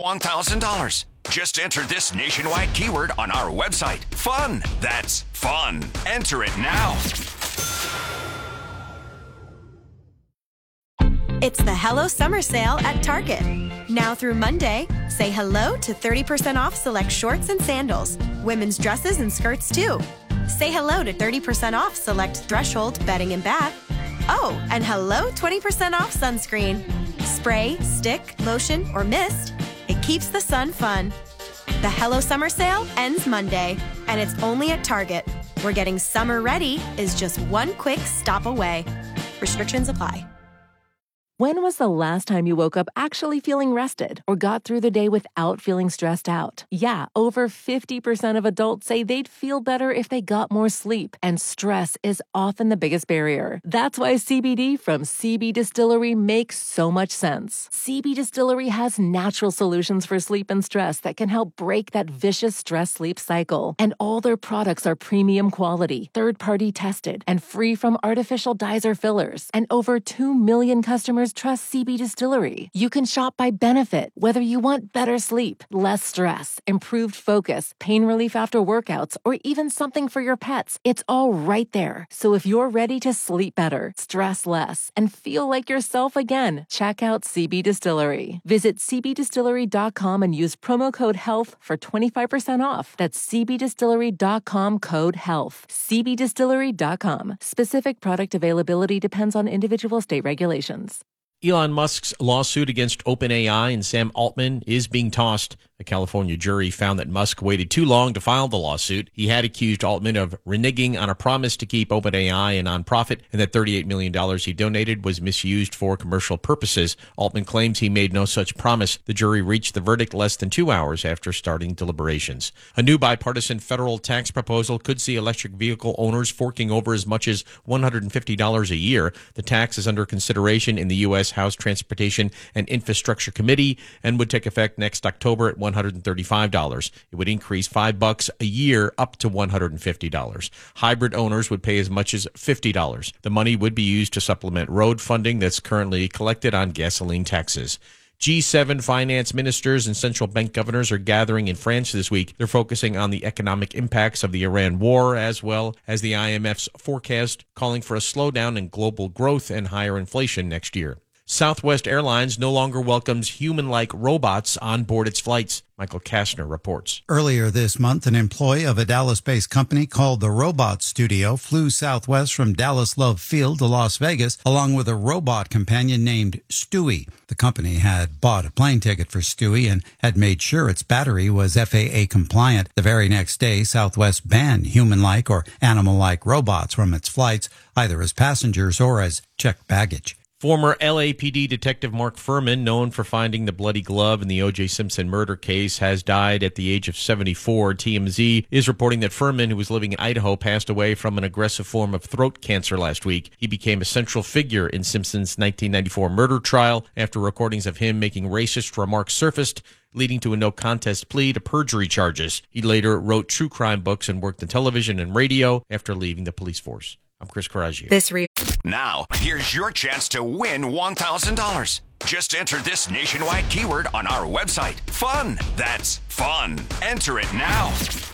$1,000. Just enter this nationwide keyword on our website. Fun. That's fun. Enter it now. It's the Hello Summer Sale at Target. Now through Monday, say hello to 30% off select shorts and sandals. Women's dresses and skirts, too. Say hello to 30% off select Threshold bedding and bath. Oh, and hello 20% off sunscreen. Spray, stick, lotion, or mist. It keeps the sun fun. The Hello Summer Sale ends Monday, and it's only at Target, where getting summer ready is just one quick stop away. Restrictions apply. When was the last time you woke up actually feeling rested or got through the day without feeling stressed out? Yeah, over 50% of adults say they'd feel better if they got more sleep, and stress is often the biggest barrier. That's why CBD from CB Distillery makes so much sense. CB Distillery has natural solutions for sleep and stress that can help break that vicious stress-sleep cycle. And all their products are premium quality, third-party tested, and free from artificial dyes or fillers. And over 2 million customers trust CB Distillery. You can shop by benefit, whether you want better sleep, less stress, improved focus, pain relief after workouts, or even something for your pets. It's all right there. So if you're ready to sleep better, stress less, and feel like yourself again, check out CB Distillery. Visit cbdistillery.com and use promo code HEALTH for 25% off. That's cbdistillery.com, code HEALTH. cbdistillery.com. Specific product availability depends on individual state regulations. Elon Musk's lawsuit against OpenAI and Sam Altman is being tossed. A California jury found that Musk waited too long to file the lawsuit. He had accused Altman of reneging on a promise to keep OpenAI a nonprofit, and that $38 million he donated was misused for commercial purposes. Altman claims he made no such promise. The jury reached the verdict less than 2 hours after starting deliberations. A new bipartisan federal tax proposal could see electric vehicle owners forking over as much as $150 a year. The tax is under consideration in the U.S. House Transportation and Infrastructure Committee and would take effect next October at $135. It would increase $5 a year up to $150. Hybrid owners would pay as much as $50. The money would be used to supplement road funding that's currently collected on gasoline taxes. G7 finance ministers and central bank governors are gathering in France this week. They're focusing on the economic impacts of the Iran war, as well as the IMF's forecast calling for a slowdown in global growth and higher inflation next year. Southwest Airlines no longer welcomes human-like robots on board its flights. Michael Kastner reports. Earlier this month, an employee of a Dallas-based company called the Robot Studio flew Southwest from Dallas Love Field to Las Vegas, along with a robot companion named Stewie. The company had bought a plane ticket for Stewie and had made sure its battery was FAA compliant. The very next day, Southwest banned human-like or animal-like robots from its flights, either as passengers or as checked baggage. Former LAPD Detective Mark Furman, known for finding the bloody glove in the O.J. Simpson murder case, has died at the age of 74. TMZ is reporting that Furman, who was living in Idaho, passed away from an aggressive form of throat cancer last week. He became a central figure in Simpson's 1994 murder trial after recordings of him making racist remarks surfaced, leading to a no-contest plea to perjury charges. He later wrote true crime books and worked in television and radio after leaving the police force. I'm Chris Coraggio. Now, here's your chance to win $1,000. Just enter this nationwide keyword on our website. Fun. That's fun. Enter it now.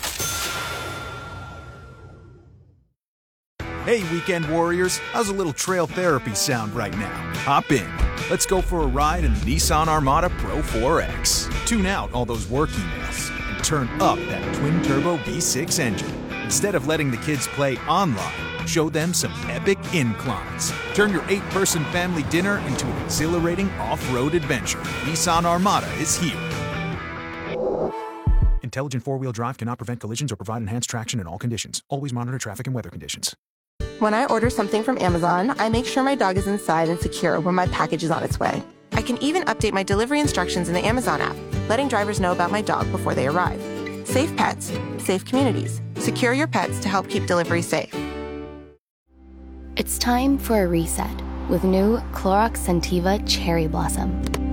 Hey, weekend warriors. How's a little trail therapy sound right now? Hop in. Let's go for a ride in the Nissan Armada Pro 4X. Tune out all those work emails and turn up that twin-turbo V6 engine. Instead of letting the kids play online, show them some epic inclines. Turn your 8-person family dinner into an exhilarating off-road adventure. Nissan Armada is here. Intelligent four-wheel drive cannot prevent collisions or provide enhanced traction in all conditions. Always monitor traffic and weather conditions. When I order something from Amazon, I make sure my dog is inside and secure when my package is on its way. I can even update my delivery instructions in the Amazon app, letting drivers know about my dog before they arrive. Safe pets, safe communities. Secure your pets to help keep delivery safe. It's time for a reset with new Clorox Scentiva Cherry Blossom.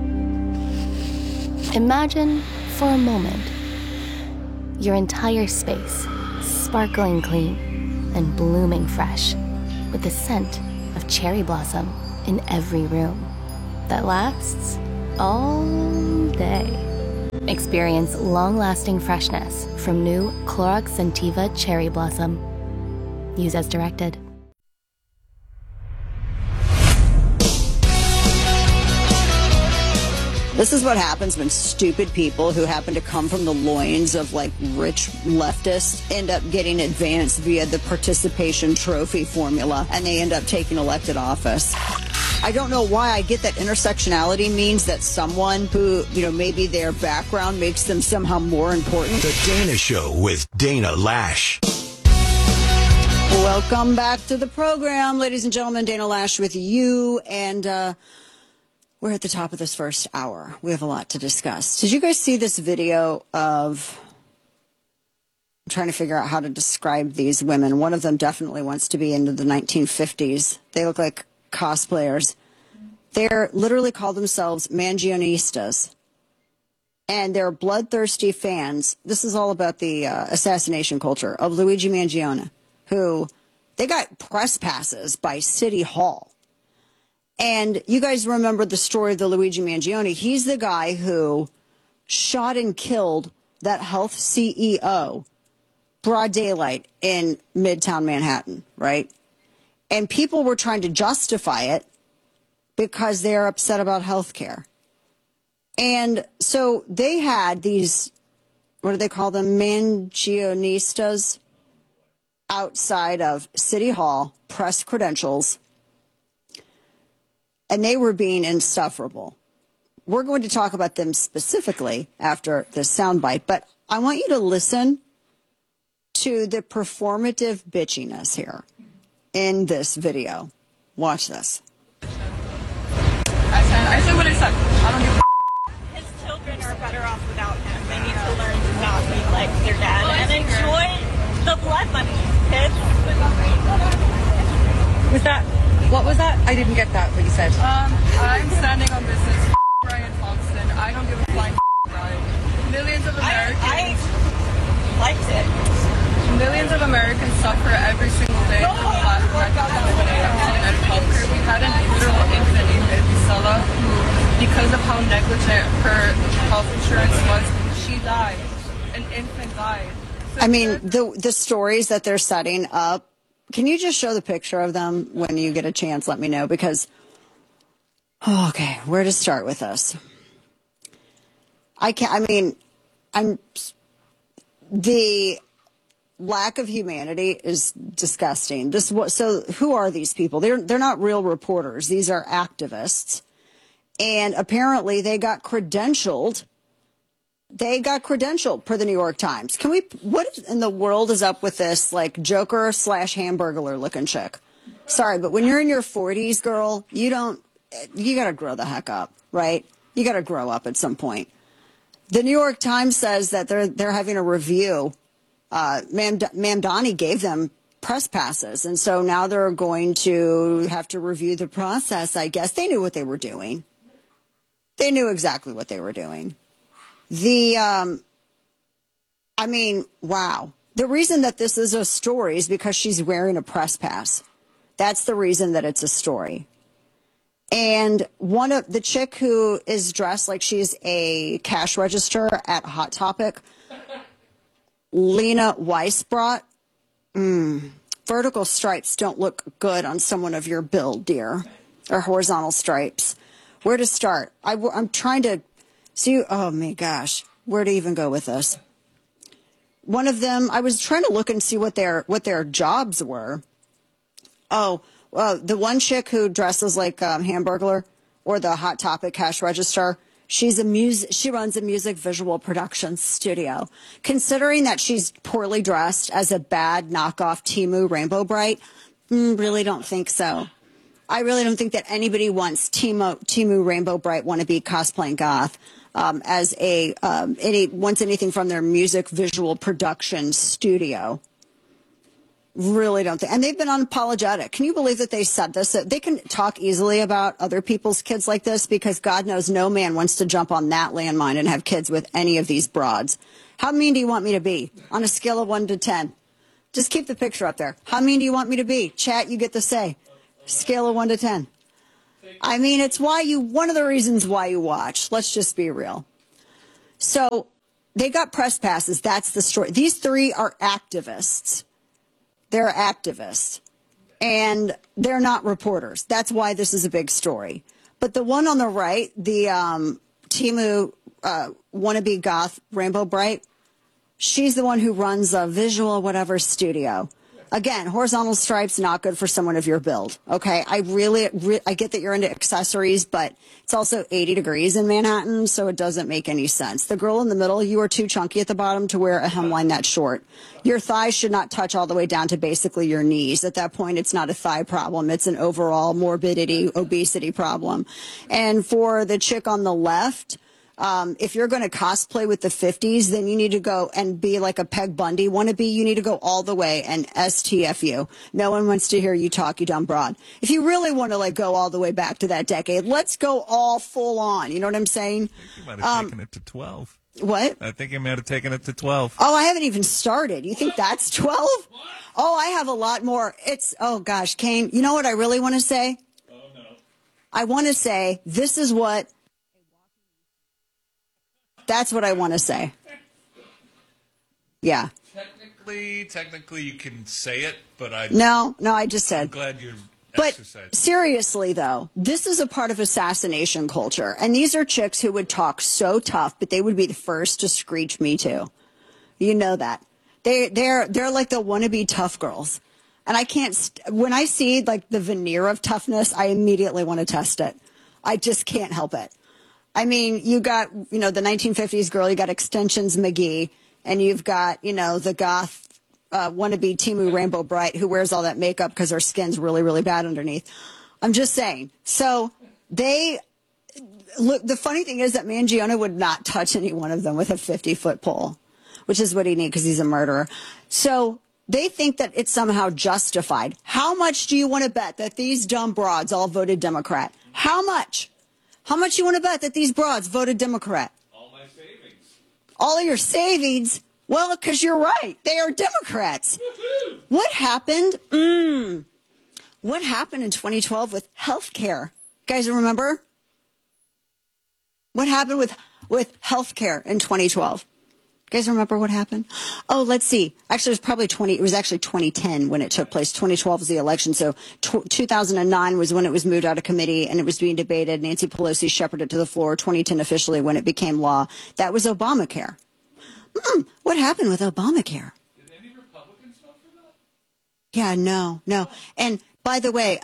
Imagine, for a moment, your entire space sparkling clean and blooming fresh with the scent of cherry blossom in every room that lasts all day. experience long-lasting freshness from new Clorox Scentiva Cherry Blossom. Use as directed. This is what happens when stupid people who happen to come from the loins of like rich leftists end up getting advanced via the participation trophy formula, and they end up taking elected office. I don't know why I get that intersectionality means that someone who, maybe their background makes them somehow more important. The Dana Show with Dana Lash. Welcome back to the program, ladies and gentlemen. Dana Lash with you, and we're at the top of this first hour. We have a lot to discuss. Did you guys see this video of... I'm trying to figure out how to describe these women. One of them definitely wants to be into the 1950s. They look like cosplayers. They're literally call themselves Mangionistas. And they're bloodthirsty fans. This is all about the assassination culture of Luigi Mangione, who they got press passes by City Hall. And you guys remember the story of the Luigi Mangione. He's the guy who shot and killed that health CEO, broad daylight in Midtown Manhattan, right? And people were trying to justify it because they're upset about health care. And so they had these, what do they call them, Mangionistas outside of City Hall, press credentials, and they were being insufferable. We're going to talk about them specifically after this soundbite, but I want you to listen to the performative bitchiness here in this video. Watch this. I said what I said. I don't give a His children are better off without him. They need to learn to not be like their dad and enjoy the blood money, kids. What was that? I didn't get that, what you said. I'm standing on business. Brian Thompson. I don't give a flying Brian. Millions of Americans. I liked it. Millions of Americans suffer every single day from lack of and healthcare. We had an literal infant named Isabella who, because of how negligent her health insurance was, she died. An infant died. So I mean, the stories that they're setting up. Can you just show the picture of them when you get a chance? Let me know, because, okay, where to start with this? The lack of humanity is disgusting. So who are these people? They're not real reporters. These are activists. And apparently they got credentialed. They got credentialed per the New York Times. What in the world is up with this, like, Joker / Hamburglar looking chick? Sorry, but when you're in your 40s, girl, you got to grow the heck up, right? You got to grow up at some point. The New York Times says that they're having a review. Mamdani gave them press passes, and so now they're going to have to review the process, I guess. They knew what they were doing. They knew exactly what they were doing. Wow. The reason that this is a story is because she's wearing a press pass. That's the reason that it's a story. And one of the chick who is dressed like she's a cash register at Hot Topic, Lena Weisbrot, vertical stripes don't look good on someone of your build, dear, or horizontal stripes. Where to start? I'm trying to see. Oh my gosh, where to even go with this? One of them, I was trying to look and see what their jobs were. Oh, well, the one chick who dresses like Hamburglar or the Hot Topic cash register, she runs a music visual production studio. Considering that she's poorly dressed as a bad knockoff Temu Rainbow Bright, really don't think so. I really don't think that anybody wants Temu Rainbow Bright wannabe cosplaying goth as wants anything from their music visual production studio. Really don't think. And they've been unapologetic. Can you believe that they said this? That they can talk easily about other people's kids like this, because God knows no man wants to jump on that landmine and have kids with any of these broads. How mean do you want me to be on a scale of 1 to 10? Just keep the picture up there. How mean do you want me to be? Chat, you get to say. Scale of 1 to 10. I mean, it's one of the reasons why you watch. Let's just be real. So they got press passes. That's the story. These three are activists. They're activists. And they're not reporters. That's why this is a big story. But the one on the right, the Timu wannabe goth Rainbow Bright, she's the one who runs a visual whatever studio. Again, horizontal stripes, not good for someone of your build. Okay, I get that you're into accessories, but it's also 80 degrees in Manhattan, so it doesn't make any sense. The girl in the middle, you are too chunky at the bottom to wear a hemline that short. Your thighs should not touch all the way down to basically your knees. At that point, it's not a thigh problem. It's an overall morbidity, obesity problem. And for the chick on the left, if you're going to cosplay with the 50s, then you need to go and be like a Peg Bundy wannabe. You need to go all the way and STFU. No one wants to hear you talk, you dumb broad. If you really want to like go all the way back to that decade, let's go all full on. You know what I'm saying? I think you might have taken it to 12. What? I think you might have taken it to 12. Oh, I haven't even started. You think that's 12? Oh, I have a lot more. Oh gosh, Kane, you know what I really want to say? Oh no. I want to say this is what. That's what I want to say. Yeah. Technically, you can say it, but No, I just said. I'm glad you're exercising. But seriously, though, this is a part of assassination culture. And these are chicks who would talk so tough, but they would be the first to screech me too. You know that. They're like the wannabe tough girls. And I can't, when I see like the veneer of toughness, I immediately want to test it. I just can't help it. I mean, you got, the 1950s girl, you got Extensions McGee, and you've got, the goth wannabe Timu Rainbow Bright who wears all that makeup because her skin's really, really bad underneath. I'm just saying. So look, the funny thing is that Mangione would not touch any one of them with a 50-foot pole, which is what he needs because he's a murderer. So they think that it's somehow justified. How much do you want to bet that these dumb broads all voted Democrat? How much? How much you want to bet that these broads voted Democrat? All my savings. All of your savings? Well, because you're right. They are Democrats. Woo-hoo! What happened? What happened in 2012 with health care? Guys, remember? What happened with health care in 2012? You guys remember what happened? Oh, let's see. Actually, it was actually 2010 when it took place. 2012 was the election. So 2009 was when it was moved out of committee and it was being debated. Nancy Pelosi shepherded it to the floor. 2010 officially when it became law. That was Obamacare. What happened with Obamacare? Did any Republicans vote for that? Yeah, no. And by the way,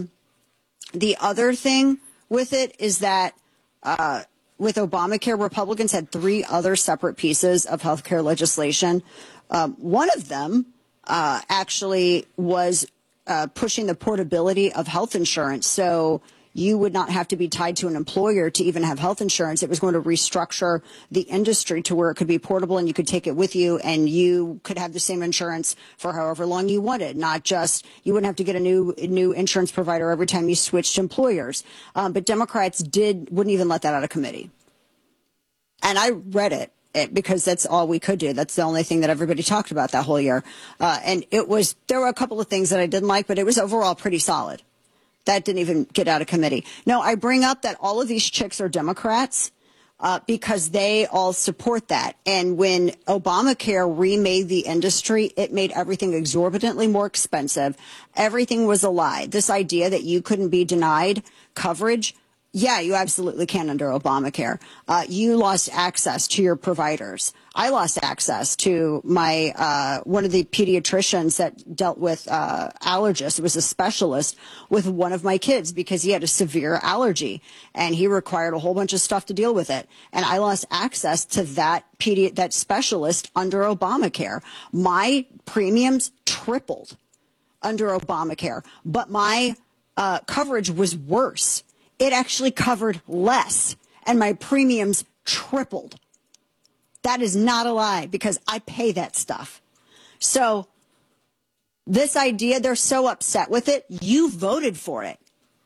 the other thing with it is that, with Obamacare, Republicans had 3 other separate pieces of healthcare legislation. One of them actually was pushing the portability of health insurance. So you would not have to be tied to an employer to even have health insurance. It was going to restructure the industry to where it could be portable and you could take it with you and you could have the same insurance for however long you wanted. Not just, you wouldn't have to get a new insurance provider every time you switched employers. But Democrats wouldn't even let that out of committee. And I read it because that's all we could do. That's the only thing that everybody talked about that whole year. And there were a couple of things that I didn't like, but it was overall pretty solid. That didn't even get out of committee. No, I bring up that all of these chicks are Democrats because they all support that. And when Obamacare remade the industry, it made everything exorbitantly more expensive. Everything was a lie. This idea that you couldn't be denied coverage, yeah, you absolutely can under Obamacare. You lost access to your providers. I lost access to my one of the pediatricians that dealt with allergists. It was a specialist with one of my kids because he had a severe allergy and he required a whole bunch of stuff to deal with it. And I lost access to that specialist under Obamacare. My premiums tripled under Obamacare, but my coverage was worse. It actually covered less, and my premiums tripled. That is not a lie because I pay that stuff. So this idea, they're so upset with it. You voted for it.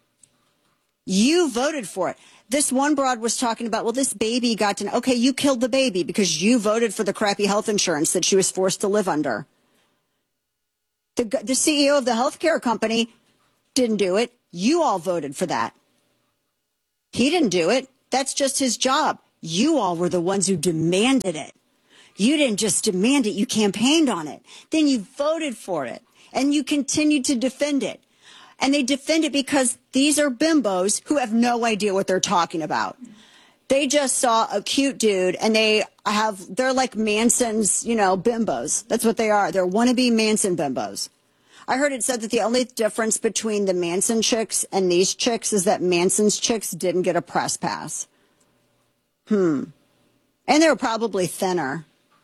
You voted for it. This one broad was talking about, well, this baby got to, okay, you killed the baby because you voted for the crappy health insurance that she was forced to live under. The CEO of the healthcare company didn't do it. You all voted for that. He didn't do it. That's just his job. You all were the ones who demanded it. You didn't just demand it, you campaigned on it. Then you voted for it, and you continued to defend it. And they defend it because these are bimbos who have no idea what they're talking about. They just saw a cute dude, and they're like Manson's, bimbos. That's what they are. They're wannabe Manson bimbos. I heard it said that the only difference between the Manson chicks and these chicks is that Manson's chicks didn't get a press pass. And they were probably thinner.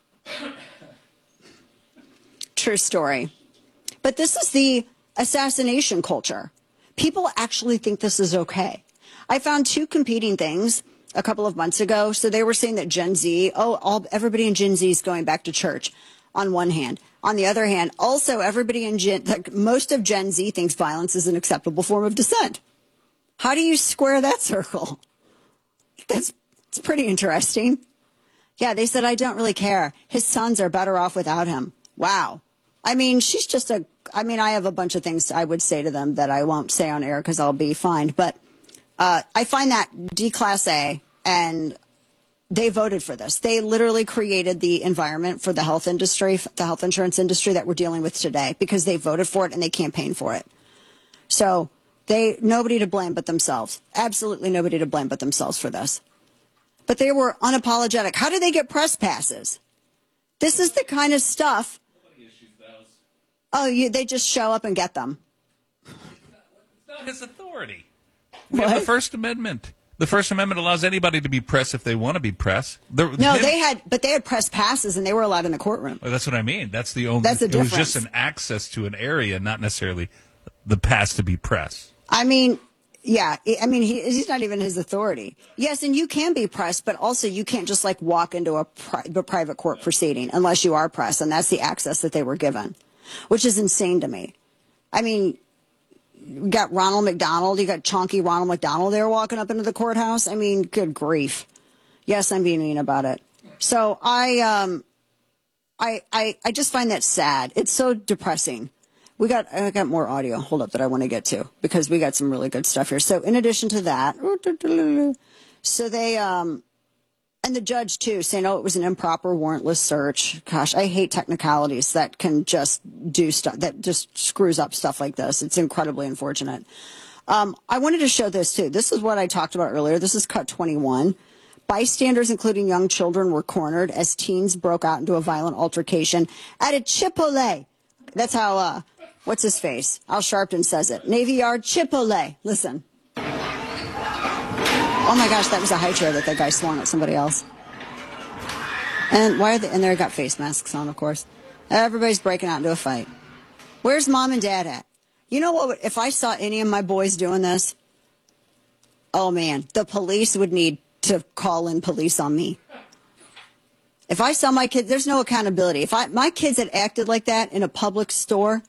True story. But this is the assassination culture. People actually think this is okay. I found two competing things a couple of months ago. So they were saying that Gen Z, everybody in Gen Z is going back to church on one hand. On the other hand, also everybody in most of Gen Z thinks violence is an acceptable form of dissent. How do you square that circle? It's pretty interesting. Yeah, they said, I don't really care. His sons are better off without him. Wow. I mean, I have a bunch of things I would say to them that I won't say on air because I'll be fined. But I find that declassé, and they voted for this. They literally created the environment for the health industry, the health insurance industry that we're dealing with today, because they voted for it and they campaigned for it. So nobody to blame but themselves. Absolutely nobody to blame but themselves for this. But they were unapologetic. How did they get press passes? This is the kind of stuff. Nobody issues those. Oh, they just show up and get them. It's not his authority. We have the First Amendment. The First Amendment allows anybody to be press if they want to be press. They had press passes, and they were allowed in the courtron. Well, that's what I mean. That's the only. That's the difference. It was just an access to an area, not necessarily the pass to be press. I mean, yeah. I mean, he's not even his authority. Yes, and you can be press, but also you can't just like walk into a private court proceeding unless you are press, and that's the access that they were given, which is insane to me. I mean, you got Ronald McDonald, you got chonky Ronald McDonald there walking up into the courthouse. I mean, good grief. Yes, I'm being mean about it. So I just find that sad. It's so depressing. I got more audio. Hold up, that I want to get to, because we got some really good stuff here. So in addition to that, so they and the judge too saying, it was an improper warrantless search. Gosh, I hate technicalities that can just do stuff that just screws up stuff like this. It's incredibly unfortunate. I wanted to show this too. This is what I talked about earlier. This is cut 21. Bystanders, including young children, were cornered as teens broke out into a violent altercation at a Chipotle. That's how, what's his face? Al Sharpton says it. Navy Yard Chipotle. Listen. Oh my gosh, that was a high chair that guy swung at somebody else. And and they got face masks on, of course. Everybody's breaking out into a fight. Where's mom and dad at? You know what? If I saw any of my boys doing this, oh man, the police would need to call in police on me. If I saw my kids, there's no accountability. If my kids had acted like that in a public store,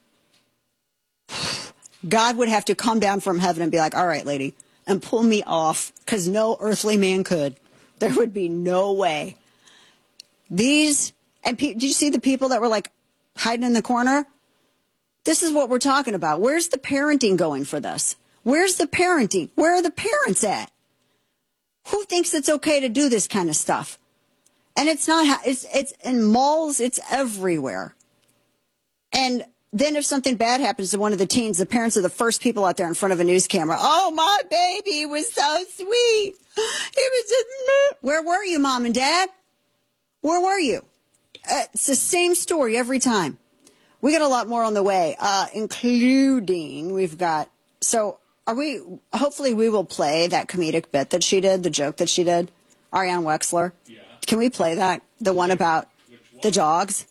God would have to come down from heaven and be like, all right, lady, and pull me off, because no earthly man could. There would be no way. Did you see the people that were like hiding in the corner? This is what we're talking about. Where's the parenting going for this? Where's the parenting? Where are the parents at? Who thinks it's okay to do this kind of stuff? And it's not, it's in malls, it's everywhere. And then if something bad happens to one of the teens, the parents are the first people out there in front of a news camera. Oh, my baby was so sweet. He was just, where were you, mom and dad? Where were you? It's the same story every time. We got a lot more on the way, including hopefully we will play that comedic bit that she did, the joke that she did, Ariane Wexler. Yeah. Can we play that? The one about the dogs?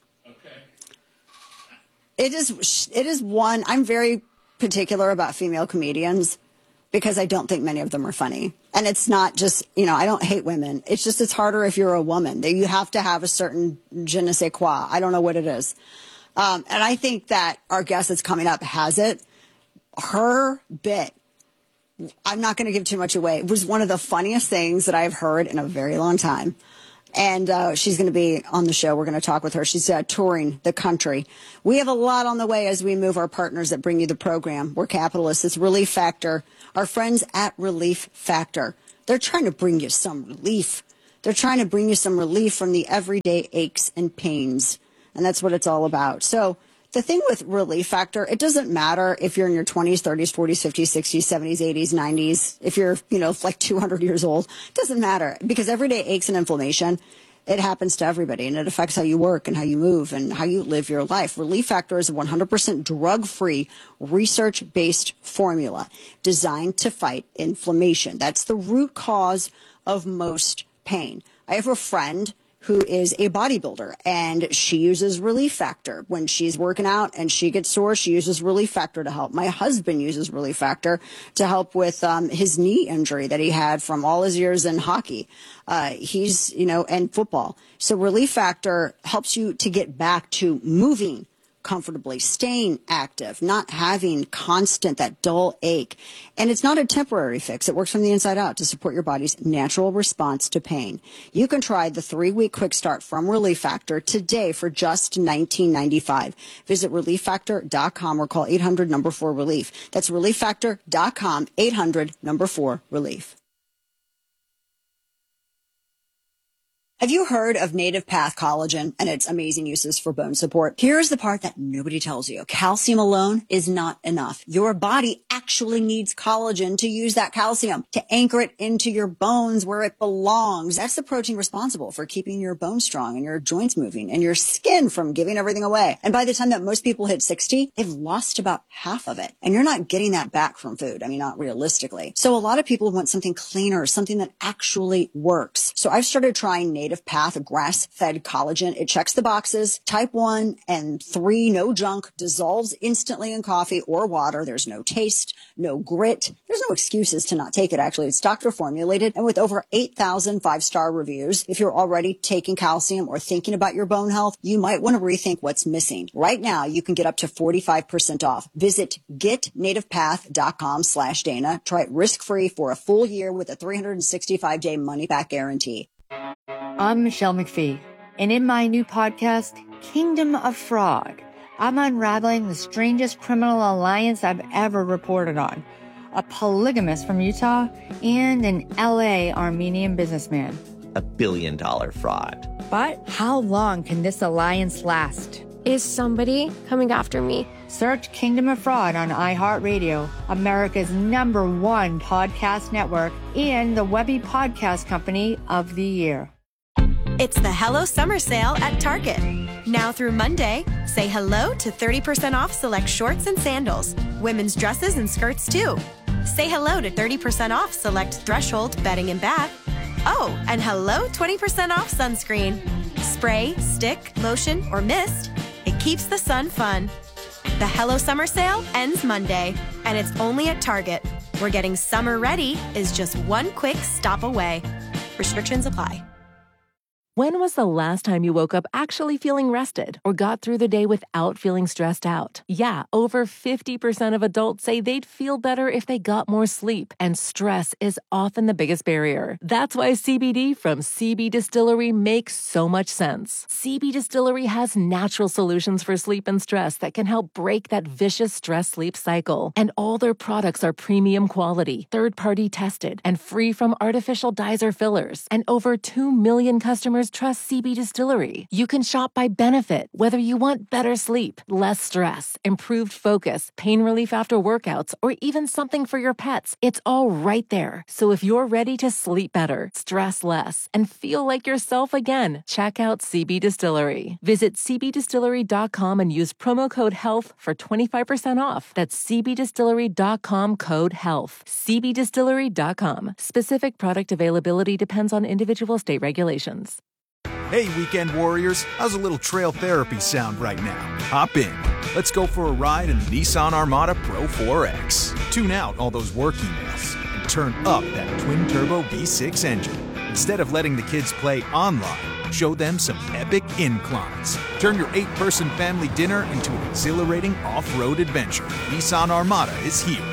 It is one. I'm very particular about female comedians because I don't think many of them are funny. And it's not just, I don't hate women. It's just, it's harder if you're a woman. You have to have a certain je ne sais quoi. I don't know what it is. And I think that our guest that's coming up has it. Her bit, I'm not going to give too much away. It was one of the funniest things that I've heard in a very long time. And she's going to be on the show. We're going to talk with her. She's touring the country. We have a lot on the way as we move our partners that bring you the program. We're capitalists. It's Relief Factor. Our friends at Relief Factor. They're trying to bring you some relief. They're trying to bring you some relief from the everyday aches and pains. And that's what it's all about. So the thing with Relief Factor, it doesn't matter if you're in your 20s, 30s, 40s, 50s, 60s, 70s, 80s, 90s, if you're, like 200 years old, it doesn't matter because everyday aches and inflammation, it happens to everybody and it affects how you work and how you move and how you live your life. Relief Factor is a 100% drug-free, research-based formula designed to fight inflammation. That's the root cause of most pain. I have a friend who is a bodybuilder, and she uses Relief Factor. When she's working out and she gets sore, she uses Relief Factor to help. My husband uses Relief Factor to help with his knee injury that he had from all his years in hockey. And football. So Relief Factor helps you to get back to moving comfortably, staying active, not having constant, that dull ache. And it's not a temporary fix. It works from the inside out to support your body's natural response to pain. You can try the 3-week quick start from Relief Factor today for just $19.95. Visit ReliefFactor.com or call 800-4RELIEF. That's ReliefFactor.com, 800-4RELIEF. Have you heard of Native Path Collagen and its amazing uses for bone support? Here's the part that nobody tells you. Calcium alone is not enough. Your body actually needs collagen to use that calcium, to anchor it into your bones where it belongs. That's the protein responsible for keeping your bones strong and your joints moving and your skin from giving everything away. And by the time that most people hit 60, they've lost about half of it. And you're not getting that back from food. I mean, not realistically. So a lot of people want something cleaner, something that actually works. So I've started trying Native Path grass-fed collagen. It checks the boxes. Type 1 and 3, no junk, dissolves instantly in coffee or water. There's no taste, no grit. There's no excuses to not take it, actually. It's doctor formulated and with over 8,000 5-star reviews. If you're already taking calcium or thinking about your bone health, you might want to rethink what's missing. Right now, you can get up to 45% off. Visit getnativepath.com/Dana. Try it risk-free for a full year with a 365-day money-back guarantee. I'm Michelle McPhee, and in my new podcast, Kingdom of Fraud, I'm unraveling the strangest criminal alliance I've ever reported on. A polygamist from Utah and an LA Armenian businessman. $1 billion fraud. But how long can this alliance last? Is somebody coming after me? Search Kingdom of Fraud on iHeartRadio, America's #1 podcast network, and the Webby Podcast Company of the Year. It's the Hello Summer Sale at Target. Now through Monday, say hello to 30% off select shorts and sandals, women's dresses and skirts too. Say hello to 30% off select Threshold bedding and bath. Oh, and hello 20% off sunscreen. Spray, stick, lotion, or mist. It keeps the sun fun. The Hello Summer Sale ends Monday, and it's only at Target, where getting summer ready is just one quick stop away. Restrictions apply. When was the last time you woke up actually feeling rested or got through the day without feeling stressed out? Yeah, over 50% of adults say they'd feel better if they got more sleep, and stress is often the biggest barrier. That's why CBD from CB Distillery makes so much sense. CB Distillery has natural solutions for sleep and stress that can help break that vicious stress-sleep cycle. And all their products are premium quality, third-party tested, and free from artificial dyes or fillers. And over 2 million customers trust CB Distillery. You can shop by benefit, whether you want better sleep, less stress, improved focus, pain relief after workouts, or even something for your pets. It's all right there. So if you're ready to sleep better, stress less, and feel like yourself again, check out CB Distillery. Visit cbdistillery.com and use promo code HEALTH for 25% off. That's cbdistillery.com code HEALTH. cbdistillery.com. Specific product availability depends on individual state regulations. Hey, weekend warriors, how's a little trail therapy sound right now? Hop in. Let's go for a ride in the Nissan Armada Pro 4X. Tune out all those work emails and turn up that twin-turbo V6 engine. Instead of letting the kids play online, show them some epic inclines. Turn your 8-person family dinner into an exhilarating off-road adventure. Nissan Armada is here.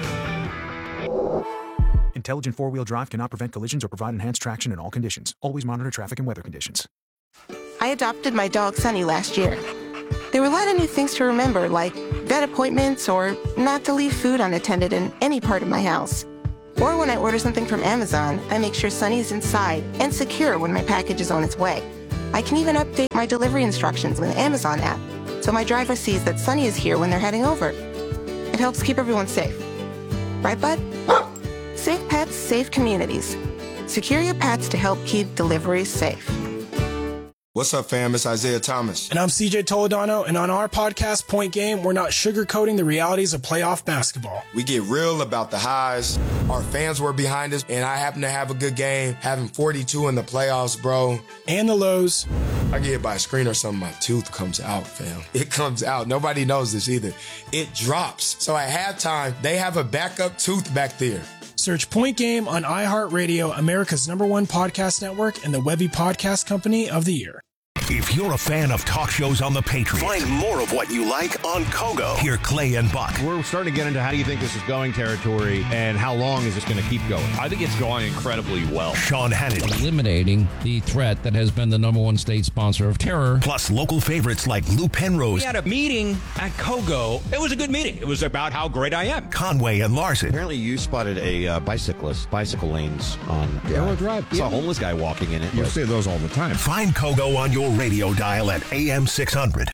Intelligent four-wheel drive cannot prevent collisions or provide enhanced traction in all conditions. Always monitor traffic and weather conditions. I adopted my dog Sunny last year. There were a lot of new things to remember, like vet appointments or not to leave food unattended in any part of my house. Or when I order something from Amazon, I make sure Sunny is inside and secure when my package is on its way. I can even update my delivery instructions with the Amazon app, so my driver sees that Sunny is here when they're heading over. It helps keep everyone safe. Right, bud? Safe pets, safe communities. Secure your pets to help keep deliveries safe. What's up, fam? It's Isaiah Thomas. And I'm CJ Toledano, and on our podcast, Point Game, we're not sugarcoating the realities of playoff basketball. We get real about the highs. Our fans were behind us, and I happen to have a good game, having 42 in the playoffs, bro. And the lows. I get hit by a screen or something, my tooth comes out, fam. It comes out. Nobody knows this either. It drops. So at halftime, they have a backup tooth back there. Search Point Game on iHeartRadio, America's #1 podcast network, and the Webby Podcast Company of the Year. If you're a fan of talk shows on the Patriot, find more of what you like on Kogo. Hear Clay and Buck. We're starting to get into how do you think this is going territory and how long is this going to keep going? I think it's going incredibly well. Sean Hannity. Eliminating the threat that has been the #1 state sponsor of terror. Plus local favorites like Lou Penrose. We had a meeting at Kogo. It was a good meeting. It was about how great I am. Conway and Larson. Apparently you spotted a bicycle lanes on Arrow Drive. Saw a homeless guy walking in it. You see those all the time. Find Kogo on your radio dial at AM 600.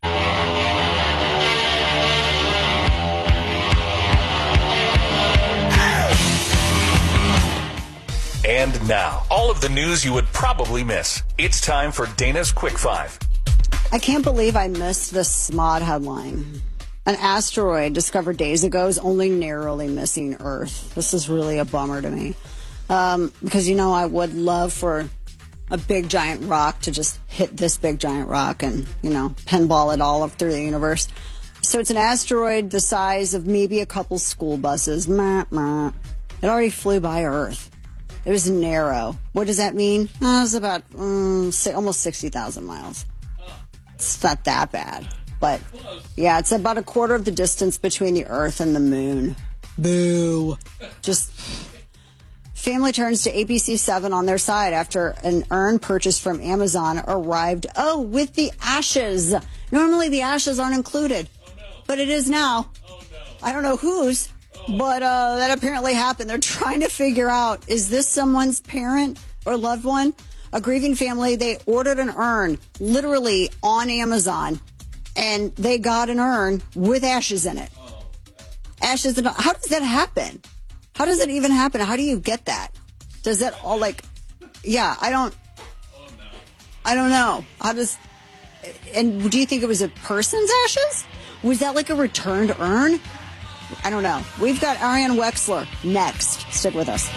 And now, all of the news you would probably miss. It's time for Dana's Quick Five. I can't believe I missed this SMOD headline. An asteroid discovered days ago is only narrowly missing Earth. This is really a bummer to me. Because, I would love for a big giant rock to just hit this big giant rock and, pinball it all up through the universe. So it's an asteroid the size of maybe a couple school buses. It already flew by Earth. It was narrow. What does that mean? It was about almost 60,000 miles. It's not that bad. But, yeah, it's about a quarter of the distance between the Earth and the Moon. Boo. Just... Family turns to ABC7 on their side after an urn purchased from Amazon arrived, with the ashes. Normally the ashes aren't included, but it is now. I don't know whose, but that apparently happened. They're trying to figure out, is this someone's parent or loved one? A grieving family, they ordered an urn literally on Amazon, and they got an urn with ashes in it. Ashes in it. How does that happen? How does it even happen? How do you get that? Does that all I don't know. And do you think it was a person's ashes? Was that like a returned urn? I don't know. We've got Ariane Wexler next. Stick with us.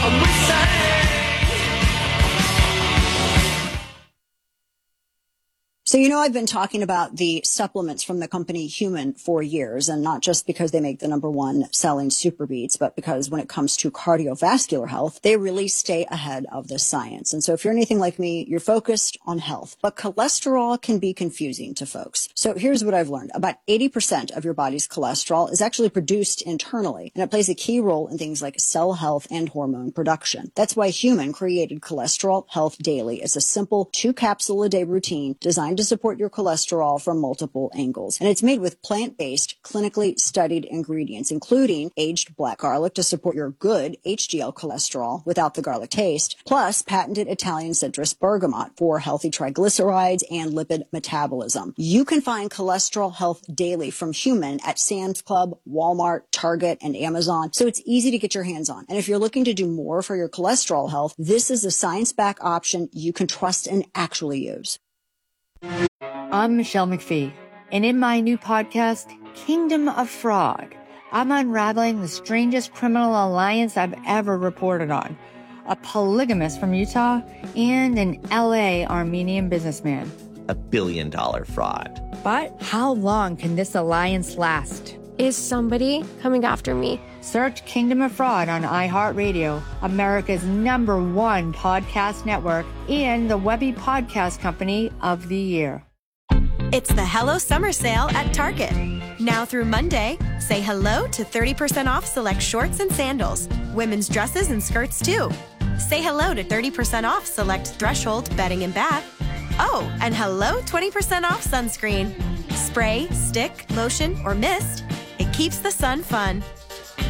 So, I've been talking about the supplements from the company Human for years, and not just because they make the #1 selling Super Beats, but because when it comes to cardiovascular health, they really stay ahead of the science. And so if you're anything like me, you're focused on health, but cholesterol can be confusing to folks. So here's what I've learned. About 80% of your body's cholesterol is actually produced internally, and it plays a key role in things like cell health and hormone production. That's why Human created Cholesterol Health Daily as a simple 2-capsule-a-day routine designed to support your cholesterol from multiple angles. And it's made with plant-based, clinically studied ingredients, including aged black garlic to support your good HDL cholesterol without the garlic taste, plus patented Italian citrus bergamot for healthy triglycerides and lipid metabolism. You can find Cholesterol Health Daily from Human at Sam's Club, Walmart, Target, and Amazon, so it's easy to get your hands on. And if you're looking to do more for your cholesterol health, this is a science-backed option you can trust and actually use. I'm Michelle McPhee, and in my new podcast, Kingdom of Frog, I'm unraveling the strangest criminal alliance I've ever reported on. A polygamist from Utah and an LA Armenian businessman. $1 billion fraud. But how long can this alliance last? Is somebody coming after me? Search Kingdom of Fraud on iHeartRadio, America's #1 podcast network, and the Webby Podcast Company of the Year. It's the Hello Summer Sale at Target. Now through Monday, say hello to 30% off select shorts and sandals, women's dresses and skirts too. Say hello to 30% off select Threshold bedding and bath. Oh, and hello 20% off sunscreen. Spray, stick, lotion, or mist. It keeps the sun fun.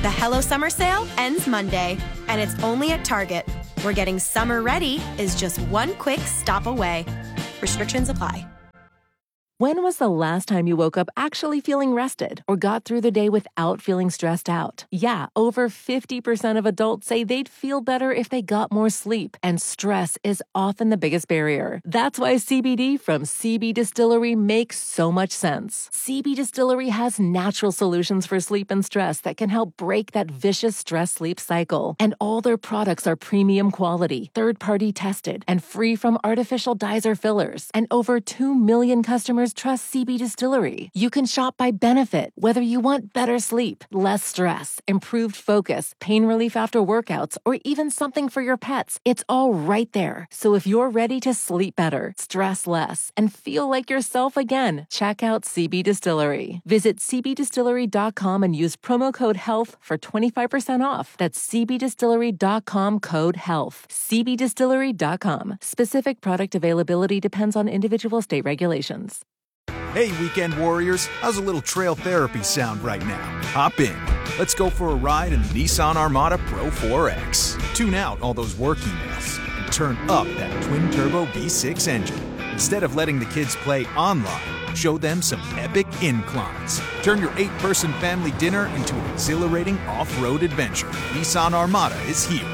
The Hello Summer Sale ends Monday, and it's only at Target, where getting summer ready is just one quick stop away. Restrictions apply. When was the last time you woke up actually feeling rested or got through the day without feeling stressed out? Yeah, over 50% of adults say they'd feel better if they got more sleep, and stress is often the biggest barrier. That's why CBD from CB Distillery makes so much sense. CB Distillery has natural solutions for sleep and stress that can help break that vicious stress-sleep cycle. And all their products are premium quality, third-party tested, and free from artificial dyes or fillers. And over 2 million customers trust CB Distillery. You can shop by benefit, whether you want better sleep, less stress, improved focus, pain relief after workouts, or even something for your pets. It's all right there. So if you're ready to sleep better, stress less, and feel like yourself again, check out CB Distillery. Visit cbdistillery.com and use promo code HEALTH for 25% off. That's cbdistillery.com, code HEALTH. cbdistillery.com. Specific product availability depends on individual state regulations. Hey, weekend warriors, how's a little trail therapy sound right now? Hop in. Let's go for a ride in the Nissan Armada Pro 4X. Tune out all those work emails and turn up that twin-turbo V6 engine. Instead of letting the kids play online, show them some epic inclines. Turn your 8-person family dinner into an exhilarating off-road adventure. Nissan Armada is here.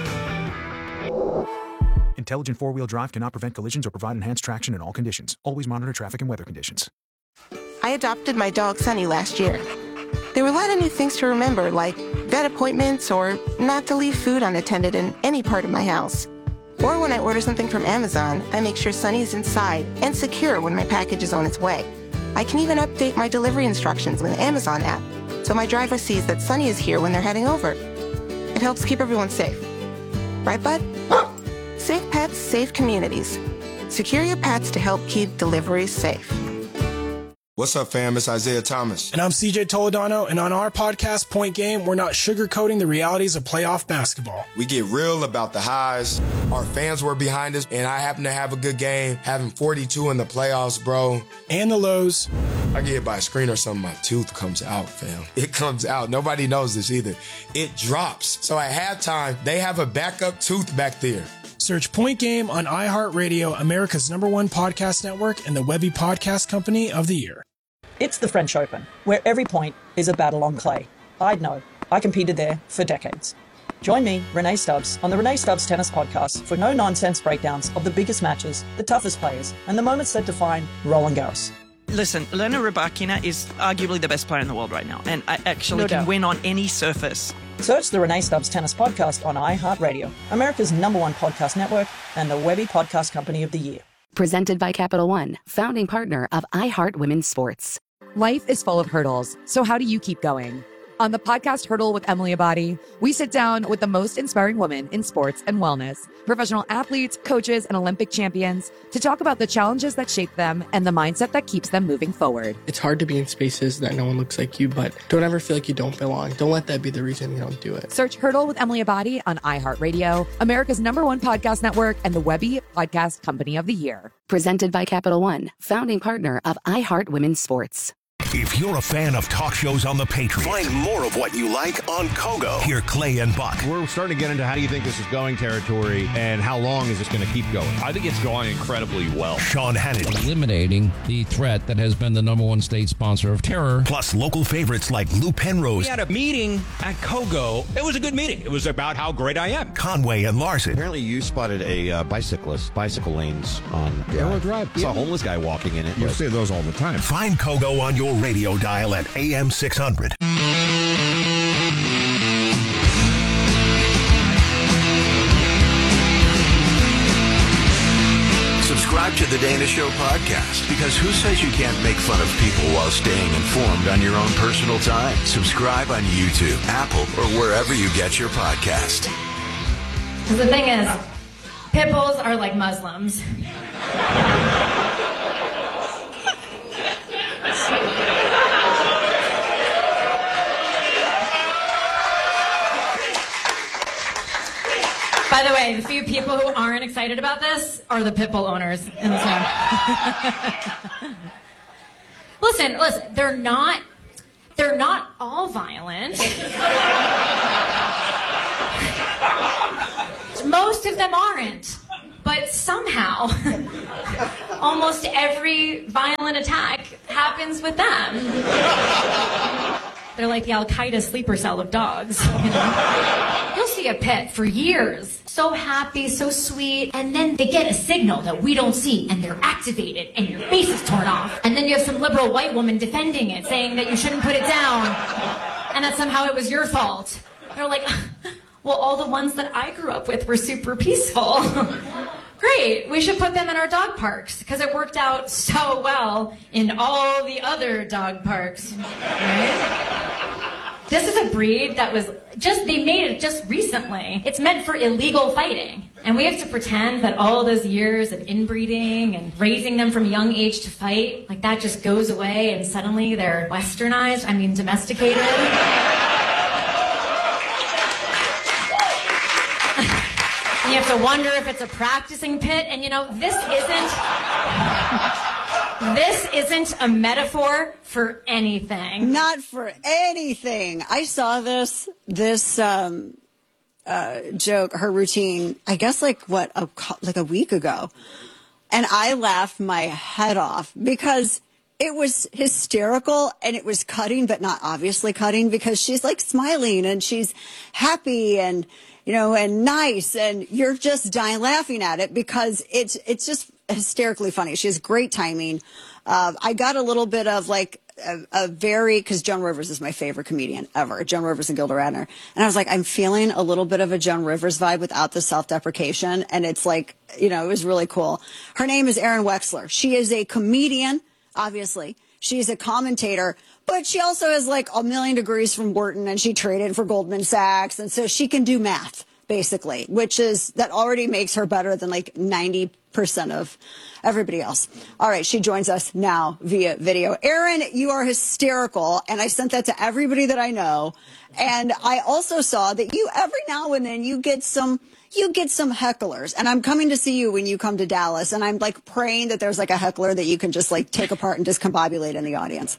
Intelligent four-wheel drive cannot prevent collisions or provide enhanced traction in all conditions. Always monitor traffic and weather conditions. I adopted my dog Sunny last year. There were a lot of new things to remember, like vet appointments or not to leave food unattended in any part of my house. Or when I order something from Amazon, I make sure Sunny is inside and secure when my package is on its way. I can even update my delivery instructions with the Amazon app, so my driver sees that Sunny is here when they're heading over. It helps keep everyone safe. Right, bud? Safe pets, safe communities. Secure your pets to help keep deliveries safe. What's up, fam? It's Isaiah Thomas. And I'm CJ Toledano, and on our podcast, Point Game, we're not sugarcoating the realities of playoff basketball. We get real about the highs. Our fans were behind us, and I happen to have a good game, having 42 in the playoffs, bro. And the lows. I get hit by a screen or something, my tooth comes out, fam. It comes out. Nobody knows this either. It drops. So at halftime, they have a backup tooth back there. Search Point Game on iHeartRadio, America's #1 podcast network, and the Webby Podcast Company of the Year. It's the French Open, where every point is a battle on clay. I'd know. I competed there for decades. Join me, Renee Stubbs, on the Renee Stubbs Tennis Podcast for no-nonsense breakdowns of the biggest matches, the toughest players, and the moments that define Roland Garros. Listen, Elena Rybakina is arguably the best player in the world right now, and I actually can win on any surface. Search the Renee Stubbs Tennis Podcast on iHeartRadio, America's #1 podcast network, and the Webby Podcast Company of the Year. Presented by Capital One, founding partner of iHeart Women's Sports. Life is full of hurdles, so how do you keep going? On the podcast Hurdle with Emily Abadi, we sit down with the most inspiring women in sports and wellness, professional athletes, coaches, and Olympic champions to talk about the challenges that shape them and the mindset that keeps them moving forward. It's hard to be in spaces that no one looks like you, but don't ever feel like you don't belong. Don't let that be the reason you don't do it. Search Hurdle with Emily Abadi on iHeartRadio, America's #1 podcast network, and the Webby Podcast Company of the Year. Presented by Capital One, founding partner of iHeart Women's Sports. If you're a fan of talk shows on the Patriot, find more of what you like on Kogo. Hear Clay and Buck. We're starting to get into how do you think this is going territory and how long is this going to keep going? I think it's going incredibly well. Sean Hannity. Eliminating the threat that has been the #1 state sponsor of terror. Plus local favorites like Lou Penrose. We had a meeting at Kogo. It was a good meeting. It was about how great I am. Conway and Larson. Apparently you spotted a bicycle lanes on Railroad Drive. I saw a homeless guy walking in it. You see those all the time. Find Kogo on your radio dial at AM 600. Subscribe to the Dana Show podcast, because who says you can't make fun of people while staying informed on your own personal time? Subscribe on YouTube, Apple, or wherever you get your podcast. The thing is, pit bulls are like Muslims. By the way, the few people who aren't excited about this are the pit bull owners in this room. Listen, they're not They're not all violent. Most of them aren't. But somehow, almost every violent attack happens with them. They're like the Al-Qaeda sleeper cell of dogs. You know? You'll see a pet for years, so happy, so sweet, and then they get a signal that we don't see, and they're activated, and your face is torn off. And then you have some liberal white woman defending it, saying that you shouldn't put it down, and that somehow it was your fault. They're like, well, all the ones that I grew up with were super peaceful. Great, we should put them in our dog parks because it worked out so well in all the other dog parks. Right? This is a breed that was they made it just recently. It's meant for illegal fighting. And we have to pretend that all those years of inbreeding and raising them from a young age to fight, like that just goes away and suddenly they're westernized, domesticated. You have to wonder if it's a practicing pit, and this isn't a metaphor for anything. Not for anything. I saw this joke, her routine, I guess like a week ago, and I laughed my head off because it was hysterical and it was cutting, but not obviously cutting because she's like smiling and she's happy and and nice, and you're just dying laughing at it because it's just hysterically funny. She has great timing. I got a little bit of like because Joan Rivers is my favorite comedian ever, Joan Rivers and Gilda Radner. And I was like, I'm feeling a little bit of a Joan Rivers vibe without the self-deprecation. And it's like, it was really cool. Her name is Erin Wexler. She is a comedian, obviously. She's a commentator, but she also has like a million degrees from Wharton, and she traded for Goldman Sachs. And so she can do math, basically, that already makes her better than like 90% of everybody else. All right. She joins us now via video. Erin, you are hysterical. And I sent that to everybody that I know. And I also saw that you, every now and then, you get some hecklers, and I'm coming to see you when you come to Dallas, and I'm like praying that there's like a heckler that you can just like take apart and discombobulate in the audience.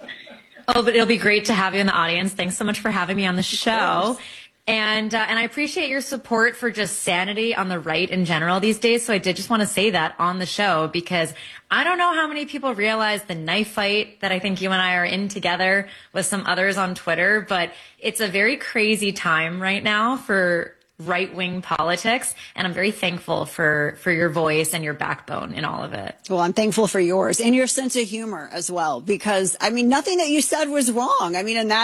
Oh, but it'll be great to have you in the audience. Thanks so much for having me on the show. And I appreciate your support for just sanity on the right in general these days. So I did just want to say that on the show, because I don't know how many people realize the knife fight that I think you and I are in together with some others on Twitter, but it's a very crazy time right now for right-wing politics, and I'm very thankful for your voice and your backbone in all of it. Well, I'm thankful for yours and your sense of humor as well, because nothing that you said was wrong.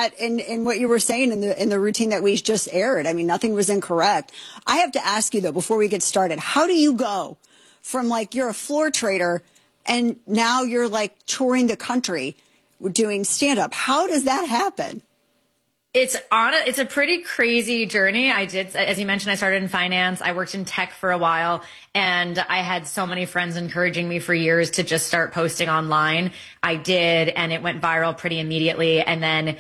In what you were saying in the routine that we just aired, nothing was incorrect. I have to ask you though, before we get started, how do you go from like you're a floor trader and now you're like touring the country doing stand-up? How does that happen? It's a pretty crazy journey. I did, as you mentioned, I started in finance. I worked in tech for a while, and I had so many friends encouraging me for years to just start posting online. I did, and it went viral pretty immediately. And then,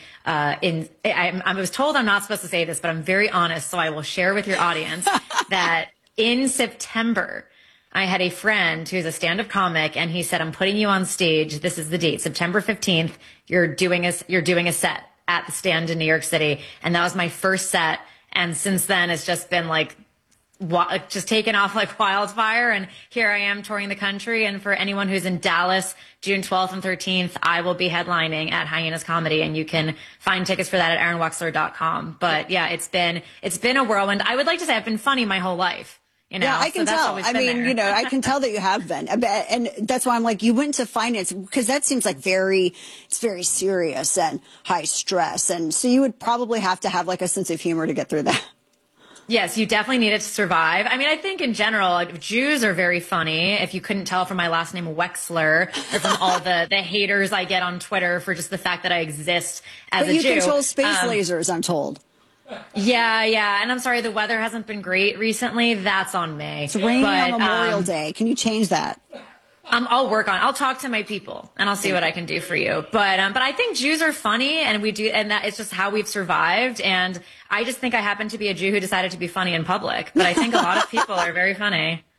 I was told I'm not supposed to say this, but I'm very honest, so I will share with your audience that in September, I had a friend who's a stand-up comic, and he said, I'm putting you on stage. This is the date, September 15th. You're doing a set at the Stand in New York City. And that was my first set. And since then, it's just been like, just taken off like wildfire. And here I am touring the country. And for anyone who's in Dallas, June 12th and 13th, I will be headlining at Hyenas Comedy. And you can find tickets for that at erinwexler.com. But yeah, it's been a whirlwind. I would like to say I've been funny my whole life. Yeah, I can tell. I can tell that you have been. And that's why I'm like, you went to finance because that seems like it's very serious and high stress. And so you would probably have to have like a sense of humor to get through that. Yes, you definitely need it to survive. I think in general, Jews are very funny. If you couldn't tell from my last name, Wexler, or from all the haters I get on Twitter for just the fact that I exist as a Jew. But you control space lasers, I'm told. Yeah. And I'm sorry, the weather hasn't been great recently. That's on me. It's raining on Memorial Day. Can you change that? I'll talk to my people and I'll see what I can do for you. But I think Jews are funny, and that it's just how we've survived. And I just think I happen to be a Jew who decided to be funny in public. But I think a lot of people are very funny.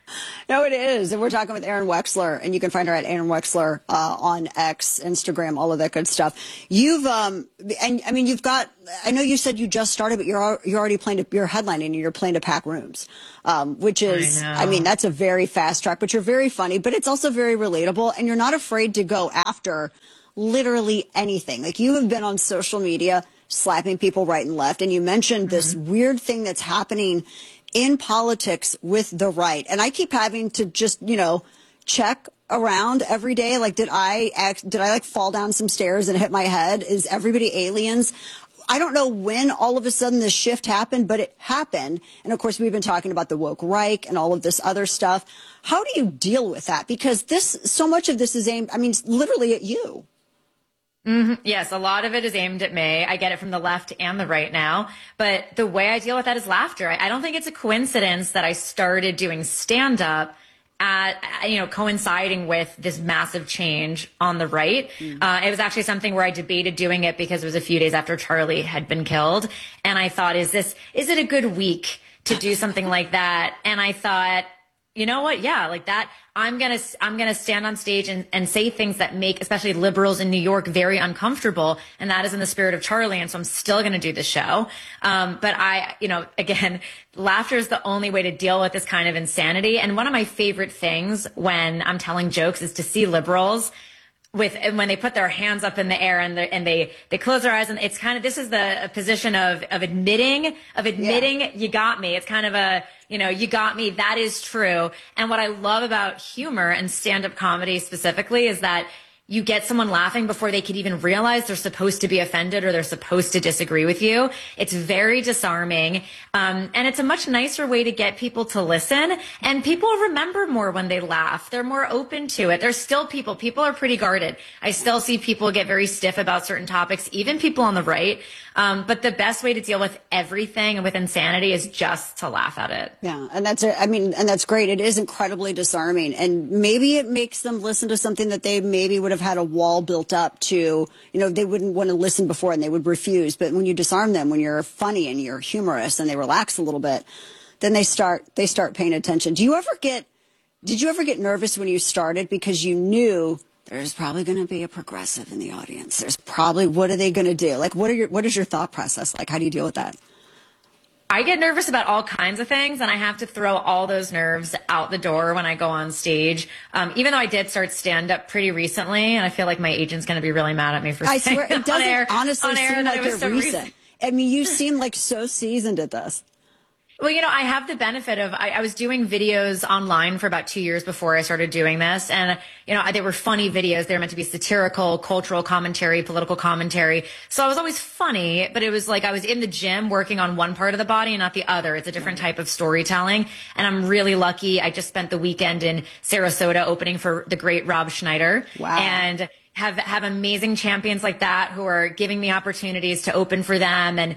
No, it is. And we're talking with Erin Wexler, and you can find her at Erin Wexler on X, Instagram, all of that good stuff. You've, and I mean, you've got, I know you said you just started, but you're already you're headlining and you're playing to pack rooms, which is, I mean, that's a very fast track, but you're very funny, but it's also very relatable, and you're not afraid to go after literally anything. Like, you have been on social media slapping people right and left, and you mentioned this weird thing that's happening in politics with the right. And I keep having to just, check around every day. Like, did I like fall down some stairs and hit my head? Is everybody aliens? I don't know when all of a sudden this shift happened, but it happened. And of course, we've been talking about the woke Reich and all of this other stuff. How do you deal with that? Because so much of this is aimed, I mean, literally at you. Yes, a lot of it is aimed at me. I get it from the left and the right now. But the way I deal with that is laughter. I don't think it's a coincidence that I started doing stand-up at, coinciding with this massive change on the right. It was actually something where I debated doing it because it was a few days after Charlie had been killed. And I thought, is it a good week to do something like that? And I thought, you know what? Yeah, like that. I'm going to stand on stage and say things that make, especially liberals in New York, very uncomfortable. And that is in the spirit of Charlie. And so I'm still going to do the show. But again, laughter is the only way to deal with this kind of insanity. And one of my favorite things when I'm telling jokes is to see liberals when they put their hands up in the air and they close their eyes, and it's kind of, this is the position of admitting you got me. It's kind of you got me. That is true. And what I love about humor and stand-up comedy specifically is that you get someone laughing before they could even realize they're supposed to be offended or they're supposed to disagree with you. It's very disarming. And it's a much nicer way to get people to listen. And people remember more when they laugh. They're more open to it. There's still people are pretty guarded. I still see people get very stiff about certain topics, even people on the right. But the best way to deal with everything and with insanity is just to laugh at it. Yeah. And that's great. It is incredibly disarming. And maybe it makes them listen to something that they maybe would have had a wall built up to, they wouldn't want to listen before and they would refuse. But when you disarm them, when you're funny and you're humorous and they relax a little bit, then they start paying attention. Did you ever get nervous when you started because you knew there's probably going to be a progressive in the audience? There's probably, what are they going to do? Like, what is your thought process like? How do you deal with that? I get nervous about all kinds of things, and I have to throw all those nerves out the door when I go on stage. Even though I did start stand-up pretty recently, and I feel like my agent's going to be really mad at me for saying I swear, it doesn't honestly seem like you're recent. I mean, you seem like so seasoned at this. Well, I have the benefit of, I was doing videos online for about 2 years before I started doing this. And, they were funny videos. They were meant to be satirical, cultural commentary, political commentary. So I was always funny, but it was like I was in the gym working on one part of the body and not the other. It's a different type of storytelling. And I'm really lucky. I just spent the weekend in Sarasota opening for the great Rob Schneider. Wow. And have amazing champions like that who are giving me opportunities to open for them and,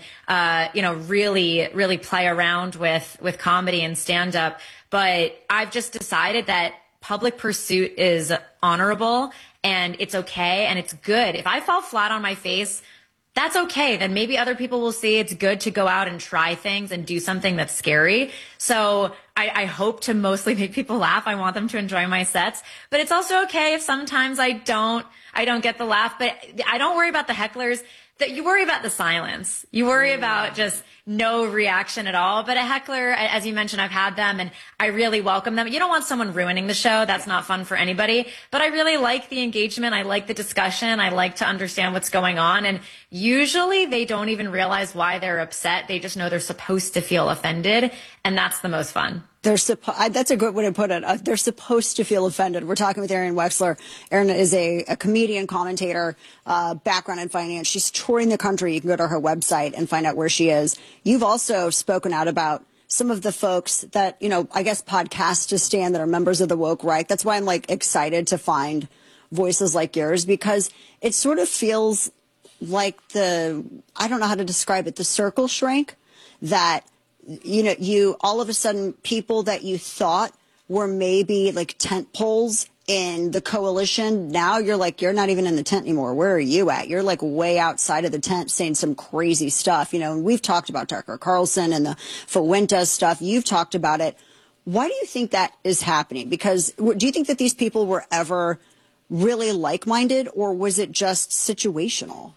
really, really play around with comedy and stand up. But I've just decided that public pursuit is honorable and it's okay and it's good. If I fall flat on my face, that's okay. Then maybe other people will see it's good to go out and try things and do something that's scary. So I hope to mostly make people laugh. I want them to enjoy my sets, but it's also okay if sometimes I don't get the laugh, but I don't worry about the hecklers. That you worry about the silence. You worry about just no reaction at all. But a heckler, as you mentioned, I've had them and I really welcome them. You don't want someone ruining the show. That's not fun for anybody. But I really like the engagement. I like the discussion. I like to understand what's going on. And usually they don't even realize why they're upset. They just know they're supposed to feel offended. And that's the most fun. That's a good way to put it. They're supposed to feel offended. We're talking with Erin Wexler. Erin is a comedian, commentator, background in finance. She's touring the country. You can go to her website and find out where she is. You've also spoken out about some of the folks that, I guess podcast to stand that are members of the woke Reich. That's why I'm excited to find voices like yours, because it sort of feels like I don't know how to describe it, the circle shrank that you all of a sudden people that you thought were maybe like tent poles in the coalition. Now you're not even in the tent anymore. Where are you at? You're way outside of the tent saying some crazy stuff, and we've talked about Tucker Carlson and the Fuentes stuff. You've talked about it. Why do you think that is happening? Because do you think that these people were ever really like-minded, or was it just situational?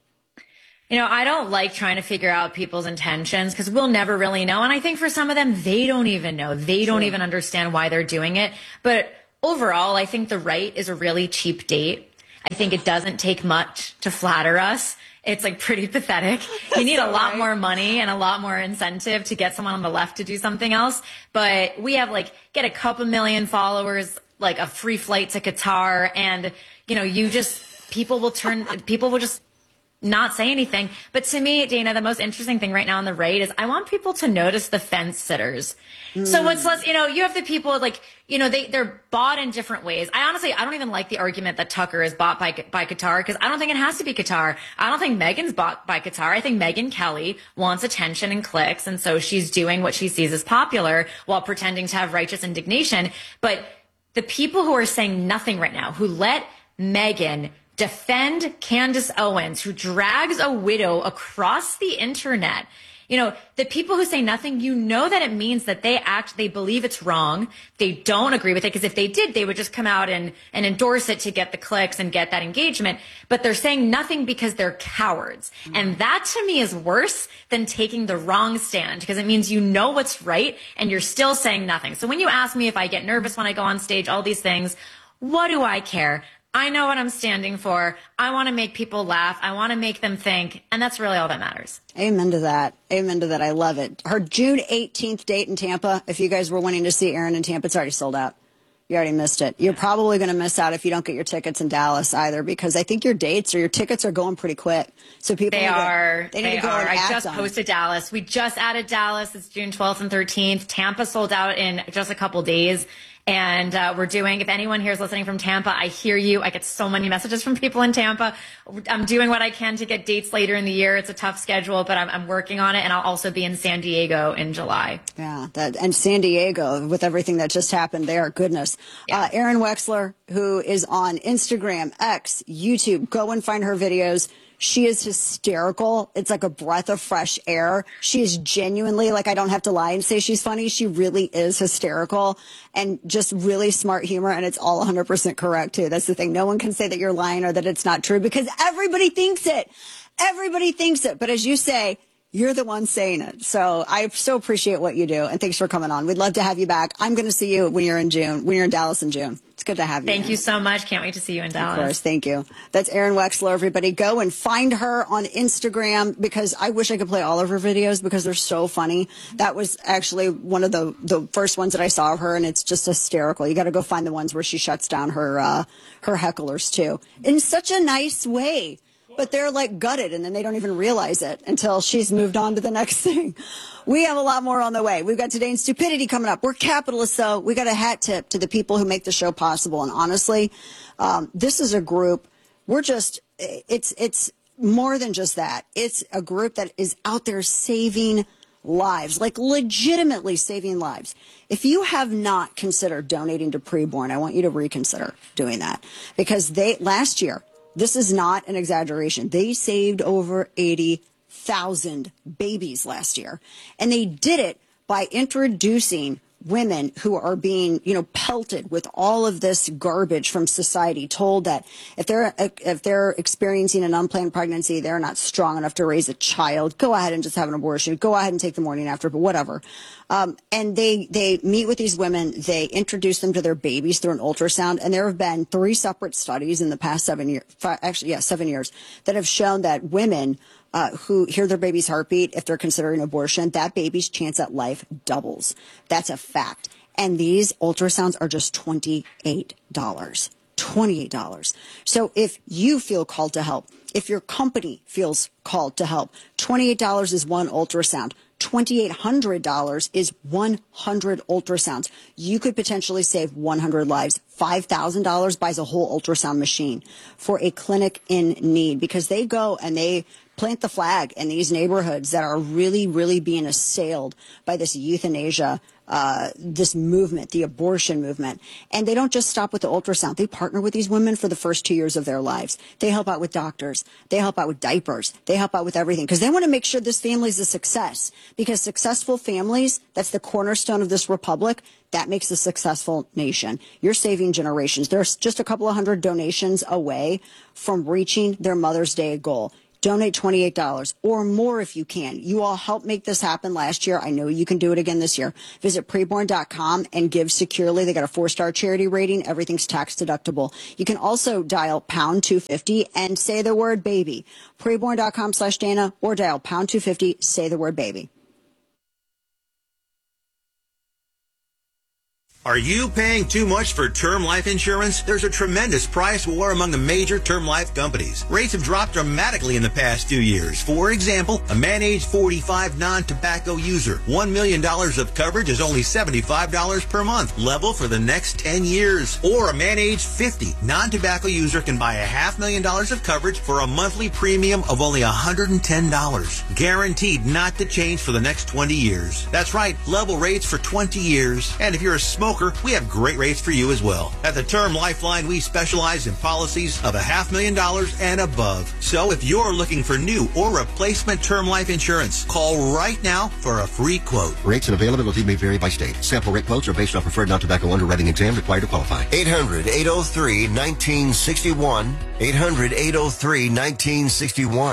You know, I don't like trying to figure out people's intentions because we'll never really know. And I think for some of them, they don't even know. They don't even understand why they're doing it. But overall, I think the right is a really cheap date. I think it doesn't take much to flatter us. It's like pretty pathetic. You need a lot more money and a lot more incentive to get someone on the left to do something else. But we have like, get a couple million followers, like a free flight to Qatar. And, you know, people will just not say anything. But to me, Dana, the most interesting thing right now on the right is I want people to notice the fence sitters. So what's less, you know, you have the people like, you know, they're bought in different ways. I don't even like the argument that Tucker is bought by Qatar, because I don't think it has to be Qatar. I don't think Meghan's bought by Qatar. I think Megyn Kelly wants attention and clicks. And so she's doing what she sees as popular while pretending to have righteous indignation. But the people who are saying nothing right now, who let Megyn defend Candace Owens, who drags a widow across the internet. You know, the people who say nothing, you know that it means that they believe it's wrong. They don't agree with it, because if they did, they would just come out and endorse it to get the clicks and get that engagement. But they're saying nothing because they're cowards. And that to me is worse than taking the wrong stand, because it means you know what's right and you're still saying nothing. So when you ask me if I get nervous when I go on stage, all these things, what do I care? I know what I'm standing for. I want to make people laugh. I want to make them think. And that's really all that matters. Amen to that. Amen to that. I love it. Her June 18th date in Tampa. If you guys were wanting to see Erin in Tampa, it's already sold out. You already missed it. You're probably going to miss out if you don't get your tickets in Dallas either, because I think your dates or your tickets are going pretty quick. So people They need to go and I act just on it. posted Dallas. We just added Dallas. It's June 12th and 13th. Tampa sold out in just a couple days. And we're doing, if anyone here is listening from Tampa, I hear you. I get so many messages from people in Tampa. I'm doing what I can to get dates later in the year. It's a tough schedule, but I'm working on it. And I'll also be in San Diego in July. Yeah, and San Diego, with everything that just happened there, goodness. Yeah. Erin Wexler, who is on Instagram, X, YouTube, go and find her videos. She is hysterical. It's like a breath of fresh air. She is genuinely, like, I don't have to lie and say she's funny. She really is hysterical and just really smart humor. And it's all 100% correct, too. That's the thing. No one can say that you're lying or that it's not true, because everybody thinks it. Everybody thinks it. But as you say, you're the one saying it. So I so appreciate what you do. And thanks for coming on. We'd love to have you back. I'm going to see you when you're in Dallas in June. It's good to have you. Thank you so much. Can't wait to see you in Dallas. Of course. Thank you. That's Erin Wexler. Everybody go and find her on Instagram, because I wish I could play all of her videos because they're so funny. That was actually one of the first ones that I saw of her, and it's just hysterical. You got to go find the ones where she shuts down her hecklers too, in such a nice way. But they're like gutted, and then they don't even realize it until she's moved on to the next thing. We have a lot more on the way. We've got Today in Stupidity coming up. We're capitalists, though. We got a hat tip to the people who make the show possible. And honestly, this is a group. It's more than just that. It's a group that is out there saving lives, like legitimately saving lives. If you have not considered donating to Preborn, I want you to reconsider doing that, because last year, this is not an exaggeration, they saved over 80,000 babies last year. And they did it by introducing women who are being, pelted with all of this garbage from society, told that if they're experiencing an unplanned pregnancy, they're not strong enough to raise a child. Go ahead and just have an abortion. Go ahead and take the morning after, but whatever. And they meet with these women. They introduce them to their babies through an ultrasound. And there have been 3 separate studies in the past 7 years, 7 years, that have shown that women who hear their baby's heartbeat, if they're considering abortion, that baby's chance at life doubles. That's a fact. And these ultrasounds are just $28. $28. So if you feel called to help, if your company feels called to help, $28 is one ultrasound. $2,800 is 100 ultrasounds. You could potentially save 100 lives. $5,000 buys a whole ultrasound machine for a clinic in need, because they go and they plant the flag in these neighborhoods that are really, really being assailed by this euthanasia, this movement, the abortion movement. And they don't just stop with the ultrasound. They partner with these women for the first 2 years of their lives. They help out with doctors. They help out with diapers. They help out with everything, because they want to make sure this family is a success, because successful families, that's the cornerstone of this republic. That makes a successful nation. You're saving generations. There's just a couple of hundred donations away from reaching their Mother's Day goal. Donate $28 or more if you can. You all helped make this happen last year. I know you can do it again this year. Visit preborn.com and give securely. They got a 4-star charity rating. Everything's tax deductible. You can also dial pound 250 and say the word baby. Preborn.com/Dana or dial pound 250, say the word baby. Are you paying too much for term life insurance? There's a tremendous price war among the major term life companies. Rates have dropped dramatically in the past 2 years. For example, a man age 45 non-tobacco user, $1 million of coverage is only $75 per month, level for the next 10 years. Or a man age 50 non-tobacco user can buy $500,000 of coverage for a monthly premium of only $110, guaranteed not to change for the next 20 years. That's right, level rates for 20 years. And if you're a smoker, we have great rates for you as well. At the Term Lifeline, we specialize in policies of $500,000 and above. So if you're looking for new or replacement term life insurance, call right now for a free quote. Rates and availability may vary by state. Sample rate quotes are based on preferred non-tobacco underwriting exam required to qualify. 800-803-1961. 800-803-1961.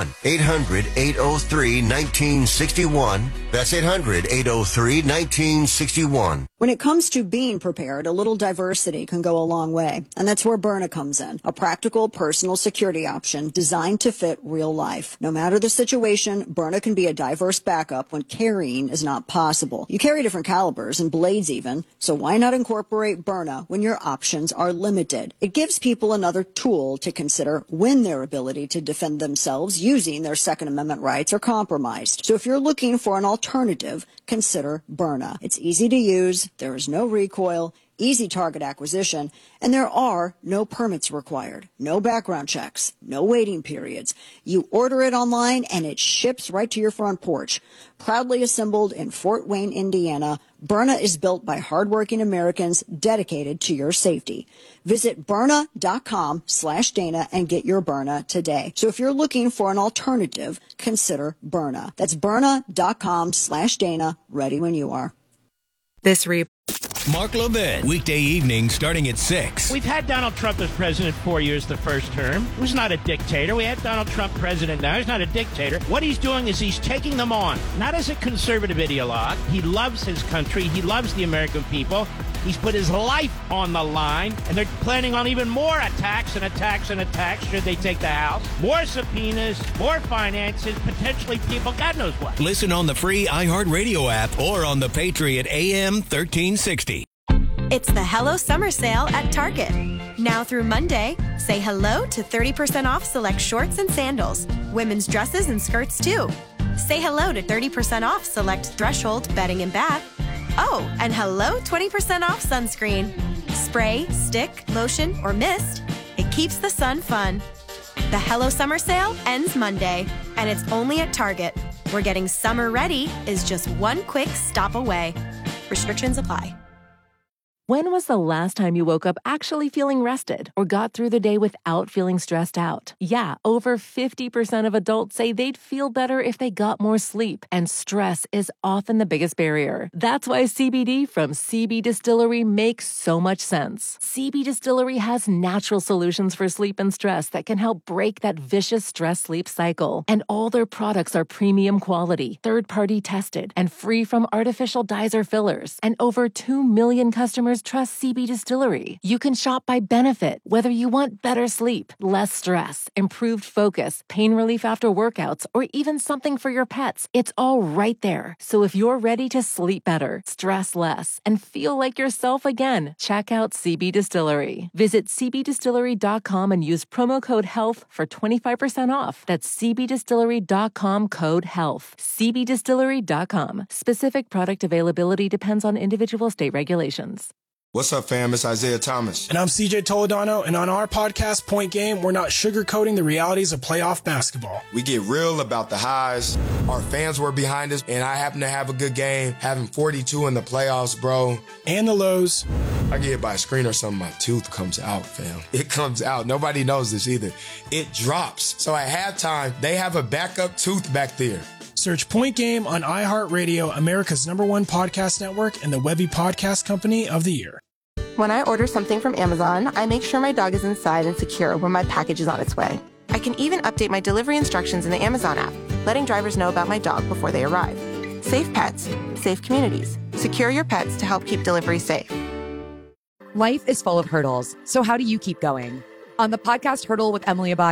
800-803-1961. That's 800-803-1961. When it comes to being prepared, a little diversity can go a long way. And that's where Byrna comes in. A practical personal security option designed to fit real life. No matter the situation, Byrna can be a diverse backup when carrying is not possible. You carry different calibers and blades even, so why not incorporate Byrna when your options are limited? It gives people another tool to consider when their ability to defend themselves using their Second Amendment rights are compromised. So if you're looking for an alternative, consider Byrna. It's easy to use, there is no recoil, easy target acquisition, and there are no permits required, no background checks, no waiting periods. You order it online and it ships right to your front porch. Proudly assembled in Fort Wayne, Indiana, Byrna is built by hardworking Americans dedicated to your safety. Visit Byrna.com/Dana and get your Byrna today. So if you're looking for an alternative, consider Byrna. That's Byrna.com/Dana, ready when you are. Mark Levin, weekday evening starting at 6. We've had Donald Trump as president 4 years the first term. He was not a dictator. We had Donald Trump president now. He's not a dictator. What he's doing is he's taking them on, not as a conservative ideologue. He loves his country. He loves the American people. He's put his life on the line, and they're planning on even more attacks and attacks and attacks should they take the House. More subpoenas, more finances, potentially people, God knows what. Listen on the free iHeartRadio app or on the Patriot AM 1360. It's the Hello Summer Sale at Target. Now through Monday, say hello to 30% off select shorts and sandals, women's dresses and skirts too. Say hello to 30% off select Threshold bedding and bath. Oh, and hello 20% off sunscreen. Spray, stick, lotion, or mist. It keeps the sun fun. The Hello Summer Sale ends Monday, and it's only at Target, where getting summer ready is just one quick stop away. Restrictions apply. When was the last time you woke up actually feeling rested or got through the day without feeling stressed out? Yeah, over 50% of adults say they'd feel better if they got more sleep, and stress is often the biggest barrier. That's why CBD from CB Distillery makes so much sense. CB Distillery has natural solutions for sleep and stress that can help break that vicious stress-sleep cycle. And all their products are premium quality, third-party tested, and free from artificial dyes or fillers. And over 2 million customers trust CB Distillery. You can shop by benefit, whether you want better sleep, less stress, improved focus, pain relief after workouts, or even something for your pets. It's all right there. So if you're ready to sleep better, stress less, and feel like yourself again, check out CB Distillery. Visit cbdistillery.com and use promo code HEALTH for 25% off. That's cbdistillery.com code HEALTH. cbdistillery.com. Specific product availability depends on individual state regulations. What's up, fam? It's Isaiah Thomas. And I'm CJ Toledano, and on our podcast, Point Game, we're not sugarcoating the realities of playoff basketball. We get real about the highs. Our fans were behind us, and I happen to have a good game, having 42 in the playoffs, bro. And the lows. I get hit by a screen or something, my tooth comes out, fam. It comes out. Nobody knows this either. It drops. So at halftime, they have a backup tooth back there. Search Point Game on iHeartRadio, America's #1 podcast network, and the Webby Podcast Company of the Year. When I order something from Amazon, I make sure my dog is inside and secure when my package is on its way. I can even update my delivery instructions in the Amazon app, letting drivers know about my dog before they arrive. Safe pets, safe communities. Secure your pets to help keep delivery safe. Life is full of hurdles, so how do you keep going? On the podcast Hurdle with Emily Abadi,